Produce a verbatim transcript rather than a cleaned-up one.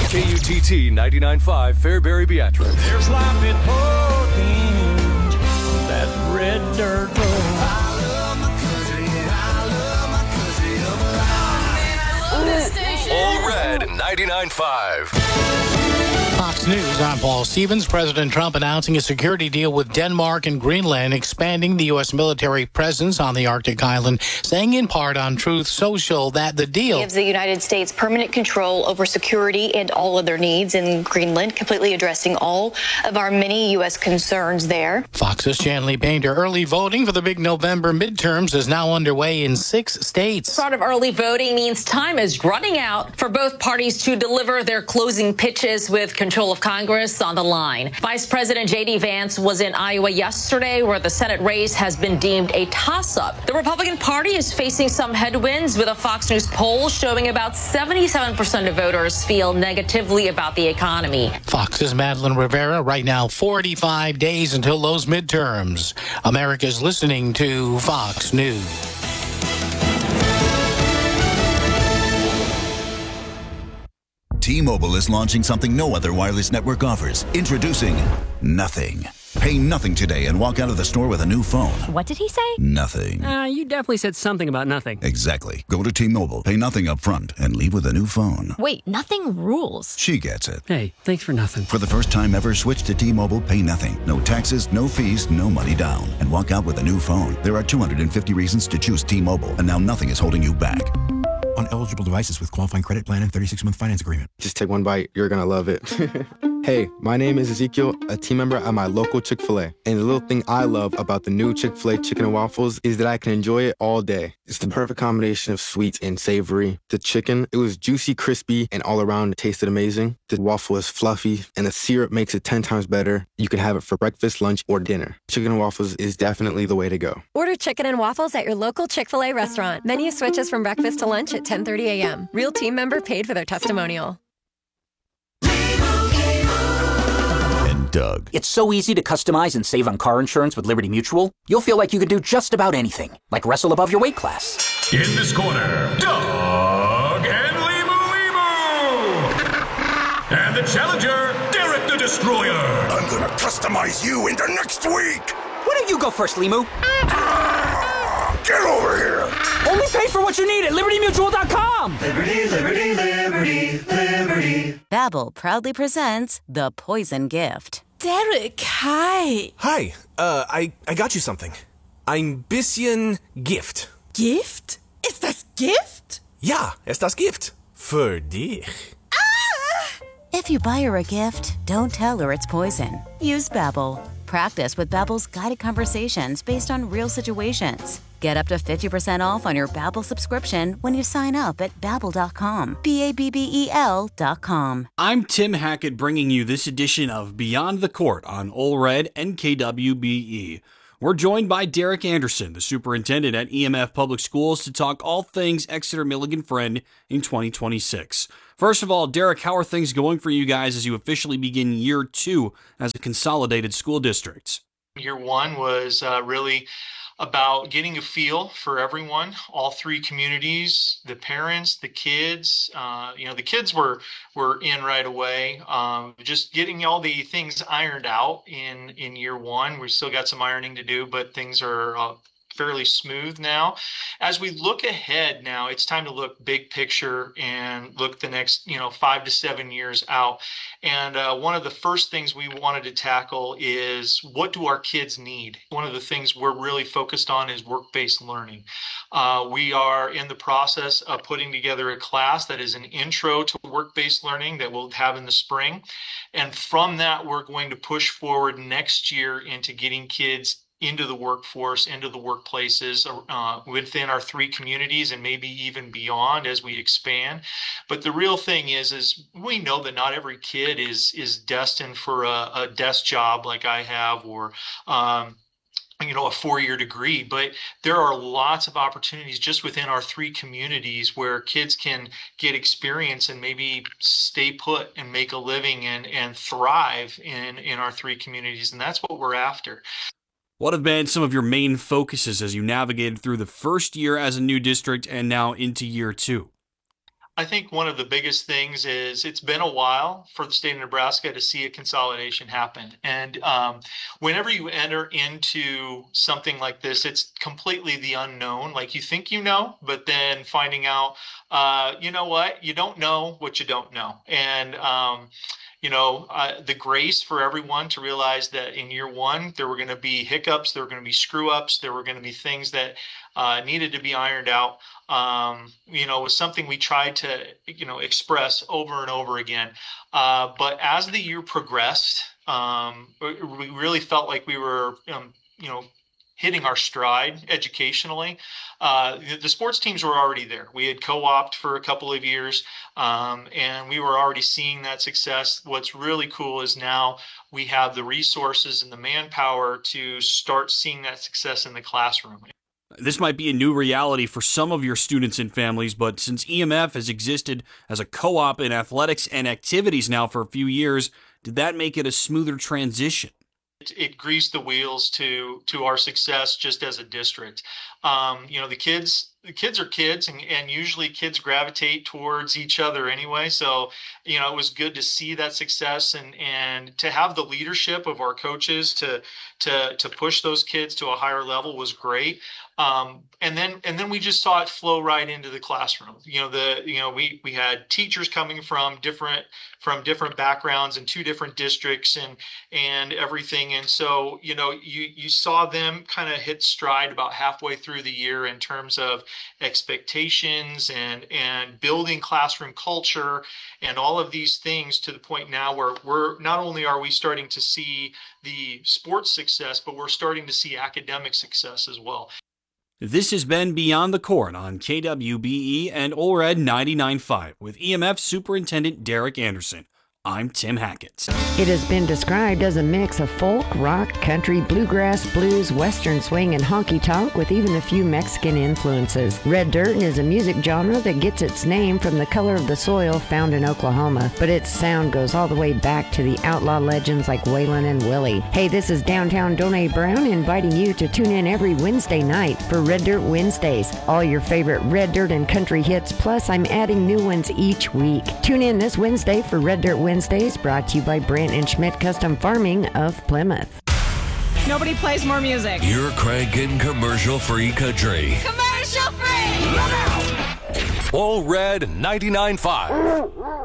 K U T T ninety-nine point five Fairbury Beatrice. There's life in Portland, that red dirt road. I love my country, I love my country. Oh, I love this station. All Red ninety-nine point five. Fox News, I'm Paul Stevens. President Trump announcing a security deal with Denmark and Greenland, expanding the U S military presence on the Arctic island, saying in part on Truth Social that the deal gives the United States permanent control over security and all other needs in Greenland, completely addressing all of our many U S concerns there. Fox's Shanley Painter. Early voting for the big November midterms is now underway in six states. Part of early voting means time is running out for both parties to deliver their closing pitches with control of Congress on the line. Vice President J D Vance was in Iowa yesterday, where the Senate race has been deemed a toss-up. The Republican Party is facing some headwinds, with a Fox News poll showing about seventy-seven percent of voters feel negatively about the economy. Fox's Madeline Rivera. Right now, forty-five days until those midterms. America's listening to Fox News. T-Mobile is launching something no other wireless network offers. Introducing Nothing. Pay nothing today and walk out of the store with a new phone. What did he say? Nothing. Uh, you definitely said something about nothing. Exactly. Go to T-Mobile, pay nothing up front, and leave with a new phone. Wait, nothing rules. She gets it. Hey, thanks for nothing. For the first time ever, switch to T-Mobile, pay nothing. No taxes, no fees, no money down. And walk out with a new phone. There are two hundred fifty reasons to choose T-Mobile, and now nothing is holding you back. On eligible devices with qualifying credit plan and thirty-six month finance agreement. Just take one bite. You're going to love it. Hey, my name is Ezekiel, a team member at my local Chick-fil-A. And the little thing I love about the new Chick-fil-A chicken and waffles is that I can enjoy it all day. It's the perfect combination of sweet and savory. The chicken, it was juicy, crispy, and all around it tasted amazing. The waffle is fluffy, and the syrup makes it ten times better. You can have it for breakfast, lunch, or dinner. Chicken and waffles is definitely the way to go. Order chicken and waffles at your local Chick-fil-A restaurant. Menu switches from breakfast to lunch at ten thirty a.m. Real team member paid for their testimonial. Doug. It's so easy to customize and save on car insurance with Liberty Mutual. You'll feel like you can do just about anything, like wrestle above your weight class. In this corner, Doug and Limu Limu! And the challenger, Derek the Destroyer! I'm gonna customize you into next week! Why don't you go first, Limu? Get over here! Only pay for what you need at Liberty Mutual dot com! Liberty, Liberty, Liberty, Liberty. Babbel proudly presents The Poison Gift. Derek, hi. Hi, uh, I, I got you something. Ein bisschen Gift. Gift? Ist das Gift? Ja, ist das Gift. Für dich. Ah! If you buy her a gift, don't tell her it's poison. Use Babbel. Practice with Babbel's guided conversations based on real situations. Get up to fifty percent off on your Babbel subscription when you sign up at Babbel dot com. B A B B E L dot com. I'm Tim Hackett bringing you this edition of Beyond the Court on Ole Red and K W B E. We're joined by Derek Anderson, the superintendent at E M F Public Schools, to talk all things Exeter Milligan Friend in twenty twenty-six. First of all, Derek, how are things going for you guys as you officially begin year two as a consolidated school district? Year one was uh, really about getting a feel for everyone, all three communities, the parents, the kids. Uh, you know, the kids were were in right away. Um, just getting all the things ironed out in in year one. We still got some ironing to do, but things are uh, fairly smooth now. As we look ahead now, it's time to look big picture and look the next, you know, five to seven years out. And uh, one of the first things we wanted to tackle is, what do our kids need? One of the things we're really focused on is work-based learning. Uh, we are in the process of putting together a class that is an intro to work-based learning that we'll have in the spring. And from that, we're going to push forward next year into getting kids into the workforce, into the workplaces uh, within our three communities, and maybe even beyond as we expand. But the real thing is, is we know that not every kid is is destined for a, a desk job like I have, or um, you know, a four-year degree, but there are lots of opportunities just within our three communities where kids can get experience and maybe stay put and make a living and and thrive in in our three communities, and that's what we're after. What have been some of your main focuses as you navigated through the first year as a new district and now into year two? I think one of the biggest things is it's been a while for the state of Nebraska to see a consolidation happen. And um, whenever you enter into something like this, it's completely the unknown. Like you think you know, but then finding out, uh, you know what, you don't know what you don't know. And, um, you know, uh, the grace for everyone to realize that in year one, there were going to be hiccups, there were going to be screw ups, there were going to be things that uh, needed to be ironed out. Um, you know, was something we tried to, you know, express over and over again. Uh, but as the year progressed, um, we really felt like we were, um, you know, hitting our stride educationally. Uh, the, the sports teams were already there. We had co-opted for a couple of years, um, and we were already seeing that success. What's really cool is now we have the resources and the manpower to start seeing that success in the classroom. This might be a new reality for some of your students and families, but since E M F has existed as a co-op in athletics and activities now for a few years, did that make it a smoother transition? It, it greased the wheels to to our success just as a district. Um, you know, the kids the kids are kids, and, and usually kids gravitate towards each other anyway. So, you know, it was good to see that success and and to have the leadership of our coaches to to to push those kids to a higher level was great. Um, and then and then we just saw it flow right into the classroom. You know, the you know we we had teachers coming from different from different backgrounds in two different districts and and everything. And so, you know, you you saw them kind of hit stride about halfway through the year in terms of expectations and and building classroom culture and all of these things, to the point now where we're not only are we starting to see the sports success, but we're starting to see academic success as well. This has been Beyond the Court on K W B E and O L R E D ninety-nine point five with E M F Superintendent Derek Anderson. I'm Tim Hackett. It has been described as a mix of folk, rock, country, bluegrass, blues, western swing, and honky-tonk with even a few Mexican influences. Red dirt is a music genre that gets its name from the color of the soil found in Oklahoma, but its sound goes all the way back to the outlaw legends like Waylon and Willie. Hey, this is Downtown Donnie Brown inviting you to tune in every Wednesday night for Red Dirt Wednesdays. All your favorite red dirt and country hits, plus I'm adding new ones each week. Tune in this Wednesday for Red Dirt Wednesdays. Wednesdays, brought to you by Brant and Schmidt Custom Farming of Plymouth. Nobody plays more music. You're cranking commercial-free country. Commercial-free! O L R E D ninety-nine point five.